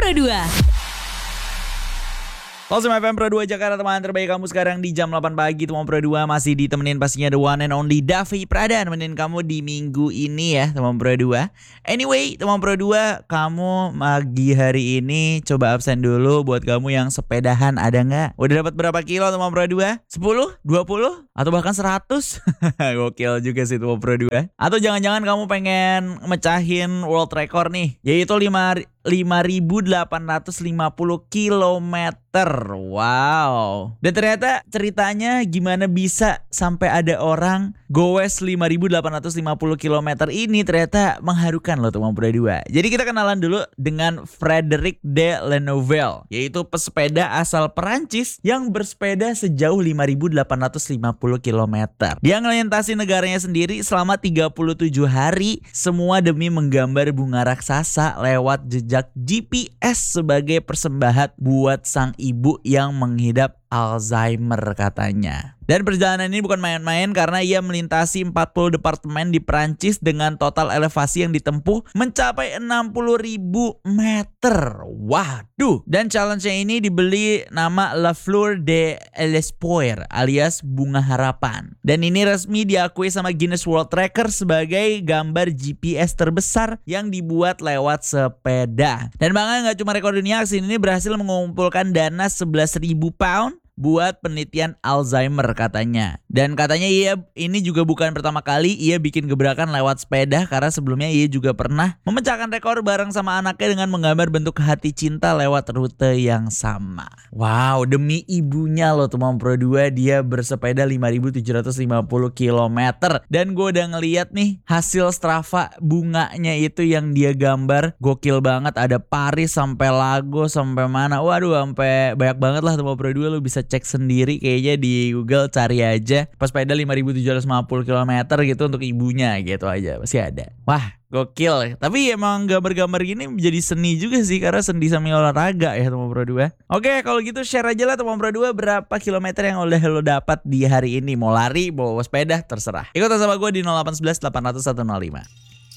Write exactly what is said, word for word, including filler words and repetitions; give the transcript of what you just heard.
Pro dua. Closing F M Pro dua Jakarta, teman terbaik kamu sekarang di jam delapan pagi. Teman Pro dua masih ditemenin pastinya the one and only Davi Prada, nemenin kamu di minggu ini ya teman Pro dua. Anyway teman Pro dua, kamu pagi hari ini coba absen dulu. Buat kamu yang sepedahan, ada nggak? Udah dapat berapa kilo teman Pro dua? sepuluh? dua puluh? Atau bahkan seratus? Gokil juga sih teman Pro dua. Atau jangan-jangan kamu pengen mecahin world record nih, yaitu lima ribu delapan ratus lima puluh kilometer. Wow. Dan ternyata ceritanya gimana bisa sampai ada orang goes lima ribu delapan ratus lima puluh kilometer ini ternyata mengharukan loh teman Pro dua. Jadi kita kenalan dulu dengan Frédéric de Lenovel, yaitu pesepeda asal Perancis yang bersepeda sejauh lima ribu delapan ratus lima puluh kilometer. Dia ngelintasi negaranya sendiri selama tiga puluh tujuh hari, semua demi menggambar bunga raksasa lewat jejak G P S sebagai persembahan buat sang ibu yang mengidap Alzheimer katanya. Dan perjalanan ini bukan main-main karena ia melintasi empat puluh departemen di Prancis dengan total elevasi yang ditempuh mencapai enam puluh ribu meter. Waduh. Dan challenge-nya ini diberi nama La Fleur de l'Espoir alias bunga harapan. Dan ini resmi diakui sama Guinness World Record sebagai gambar G P S terbesar yang dibuat lewat sepeda. Dan bangga nggak cuma rekor dunia, aksi ini berhasil mengumpulkan dana sebelas ribu pound buat penelitian Alzheimer katanya. Dan katanya ia ini juga bukan pertama kali ia bikin gebrakan lewat sepeda, karena sebelumnya ia juga pernah memecahkan rekor bareng sama anaknya dengan menggambar bentuk hati cinta lewat rute yang sama. Wow, demi ibunya loh teman Pro dua dia bersepeda lima ribu tujuh ratus lima puluh kilometer. Dan gue udah ngeliat nih hasil Strava bunganya itu yang dia gambar, gokil banget. Ada Paris sampai Lagos sampai mana. Waduh, sampai banyak banget lah teman Pro dua, lu bisa cek sendiri kayaknya di Google, cari aja pesepeda lima ribu tujuh ratus lima puluh kilometer gitu untuk ibunya gitu aja, pasti ada. Wah, gokil. Tapi emang gambar-gambar gini menjadi seni juga sih, karena seni sambil olahraga ya teman Pro dua. Oke, kalau gitu share aja lah teman Pro dua berapa kilometer yang udah lo dapat di hari ini. Mau lari, mau sepeda, terserah. Ikutan sama gue di nol delapan satu satu delapan nol satu nol lima.